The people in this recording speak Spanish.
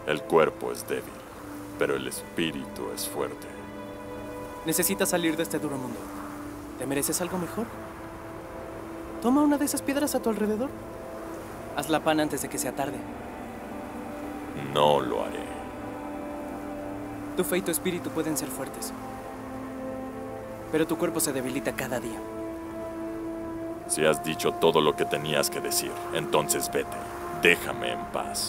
El cuerpo es débil, pero el espíritu es fuerte. Necesitas salir de este duro mundo. ¿Te mereces algo mejor? Toma una de esas piedras a tu alrededor. Haz la pan antes de que sea tarde. No lo haré. Tu fe y tu espíritu pueden ser fuertes, pero tu cuerpo se debilita cada día. Si has dicho todo lo que tenías que decir, entonces vete. Déjame en paz.